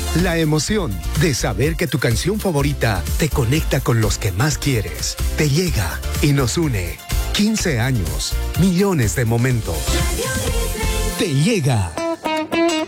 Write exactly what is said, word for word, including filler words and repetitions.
La emoción de saber que tu canción favorita te conecta con los que más quieres, te llega y nos une. quince años, millones de momentos. Te llega.